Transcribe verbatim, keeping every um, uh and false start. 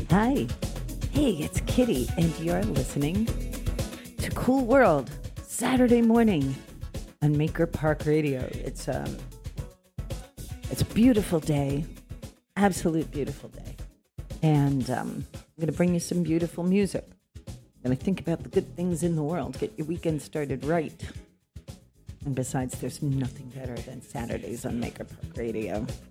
Hi. Hey, it's Kitty, and you're listening to Cool World Saturday morning on Maker Park Radio. It's um, it's a beautiful day, absolute beautiful day, and um, I'm going to bring you some beautiful music. I'm going to think about the good things in the world, get your weekend started right. And besides, there's nothing better than Saturdays on Maker Park Radio.